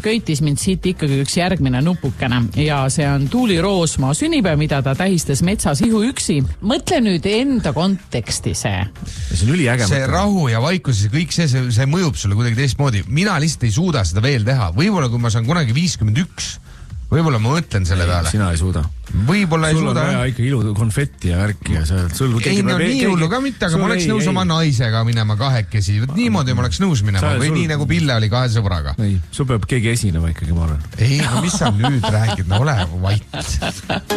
köitis mind siit ikkagi üks järgmine nupukene ja see on Tuuli Roosmaa sünnipäev, mida ta tähistas metsas ihuüksi. Mõtle nüüd enda konteksti see. See on üliäge. See rahu ja vaikus ja kõik see mõjub sulle kuidagi teistmoodi. Mina lihtsalt ei suuda seda veel teha. Võib-olla kui ma saan kunagi 51, võib-olla ma mõtlen selle peale. Sina ei suuda. Võib-olla ei suuda. Sul on vaja ikka ilu konfetti ja värki ja ei, no nii hullu ka mitte, aga ma oleks nõus oma naisega minema kahekesi. Niimoodi ma oleks nõus minema või nii nagu Pille oli kahe sõbraga. Ei, sul peab keegi esinema ikkagi, ma arvan. Ei, no mis sa nüüd räägid, no ole vait.